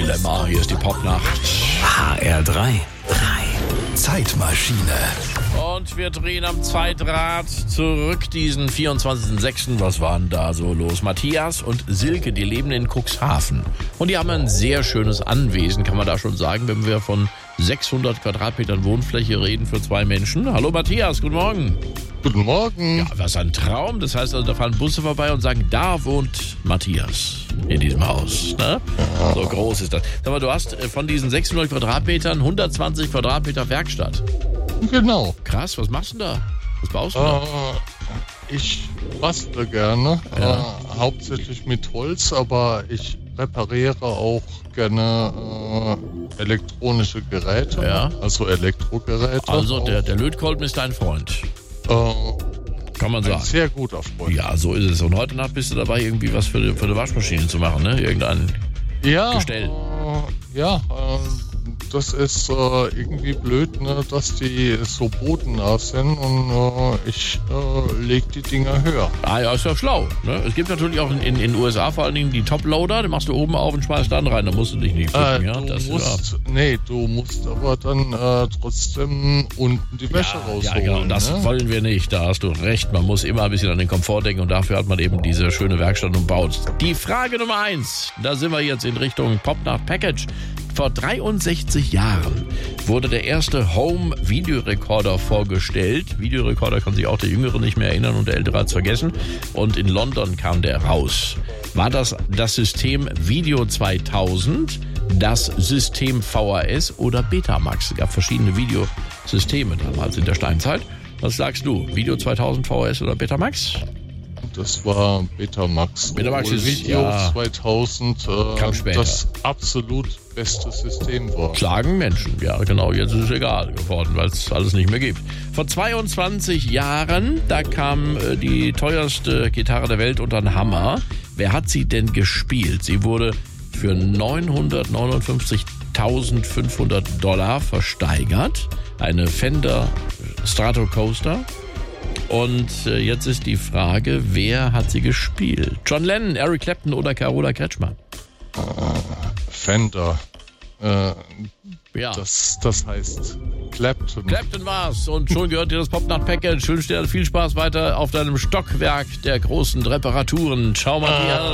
Dilemma. Hier ist die Popnacht. HR3. Zeitmaschine. Und wir drehen am Zeitrad zurück diesen 24.06. Was war denn da so los? Matthias und Silke, die leben in Cuxhaven. Und die haben ein sehr schönes Anwesen, kann man da schon sagen, wenn wir von 600 Quadratmetern Wohnfläche reden für 2 Menschen. Hallo Matthias, guten Morgen. Guten Morgen. Ja, was ein Traum. Das heißt, also, da fahren Busse vorbei und sagen, da wohnt Matthias in diesem Haus. Ne? Ja. So groß ist das. Sag mal, du hast von diesen 600 Quadratmetern 120 Quadratmeter Werkstatt. Genau. Krass, was machst du denn da? Was baust du da? Ich bastle gerne, hauptsächlich mit Holz, aber ich repariere auch gerne elektronische Geräte, also Elektrogeräte. Also der Lötkolben ist dein Freund. Kann man sagen. Ein sehr guter Freund. Ja, so ist es. Und heute Nacht bist du dabei, irgendwie was für eine Waschmaschine zu machen, ne? Irgendein Gestell. Das ist irgendwie blöd, ne, dass die so bodennah sind und ich lege die Dinger höher. Ah ja, ist ja schlau. Ne? Es gibt natürlich auch in den USA vor allen Dingen die Top-Loader, die machst du oben auf und schmeißt dann rein, da musst du dich nicht bücken. Du musst aber dann trotzdem unten die Wäsche rausholen. Ja, genau, und das wollen wir nicht, da hast du recht. Man muss immer ein bisschen an den Komfort denken und dafür hat man eben diese schöne Werkstatt umbaut. Die Frage Nummer 1, da sind wir jetzt in Richtung Popnacht Package. Vor 63 Jahren wurde der erste Home-Videorekorder vorgestellt. Videorekorder kann sich auch der Jüngere nicht mehr erinnern und der Ältere hat es vergessen. Und in London kam der raus. War das System Video 2000, das System VHS oder Betamax? Es gab verschiedene Videosysteme damals in der Steinzeit. Was sagst du? Video 2000, VHS oder Betamax? Das war Betamax. Betamax ist Video 2000 das absolut beste System war. Schlagen Menschen, ja genau, jetzt ist es egal geworden, weil es alles nicht mehr gibt. Vor 22 Jahren, da kam die teuerste Gitarre der Welt unter den Hammer. Wer hat sie denn gespielt? Sie wurde für $959.500 versteigert. Eine Fender Stratocaster. Und jetzt ist die Frage, wer hat sie gespielt? John Lennon, Eric Clapton oder Carola Kretschmer? Fender. Das heißt Clapton. Clapton war's. Und schon gehört dir das Popnacht-Package. Wünsche dir viel Spaß weiter auf deinem Stockwerk der großen Reparaturen. Ciao, Matthias.